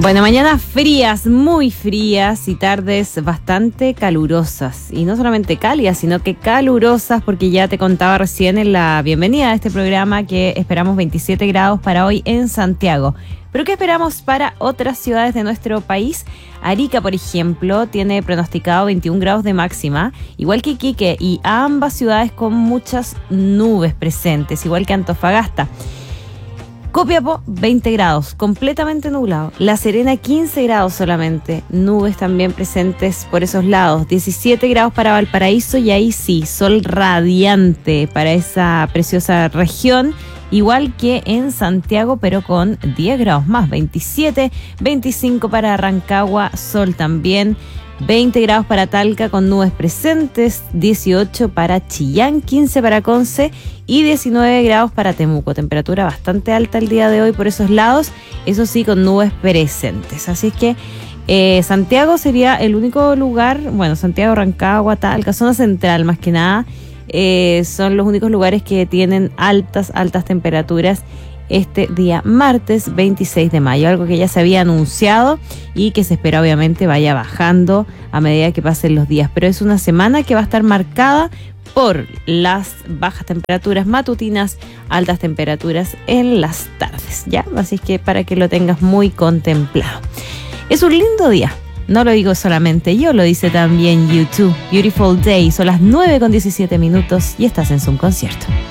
Bueno, mañanas frías, muy frías y tardes bastante calurosas. Y no solamente cálidas, sino que calurosas, porque ya te contaba recién en la bienvenida a este programa que esperamos 27 grados para hoy en Santiago. ¿Pero qué esperamos para otras ciudades de nuestro país? Arica, por ejemplo, tiene pronosticado 21 grados de máxima, igual que Iquique, y ambas ciudades con muchas nubes presentes, igual que Antofagasta. Copiapó, 20 grados, completamente nublado. La Serena, 15 grados solamente. Nubes también presentes por esos lados. 17 grados para Valparaíso y ahí sí, sol radiante para esa preciosa región. Igual que en Santiago, pero con 10 grados más. 27, 25 para Rancagua, sol también. 20 grados para Talca con nubes presentes, 18 para Chillán, 15 para Conce y 19 grados para Temuco. Temperatura bastante alta el día de hoy por esos lados, eso sí, con nubes presentes. Así es que Santiago sería el único lugar, bueno, Santiago, Rancagua, Talca, zona central más que nada, son los únicos lugares que tienen altas temperaturas este día martes 26 de mayo, algo que ya se había anunciado y que se espera obviamente vaya bajando a medida que pasen los días, pero es una semana que va a estar marcada por las bajas temperaturas matutinas, altas temperaturas en las tardes, ¿ya? Así que para que lo tengas muy contemplado. Es un lindo día, no lo digo solamente yo, lo dice también YouTube. Beautiful Day, son las 9:17 y estás en Zoom Concierto.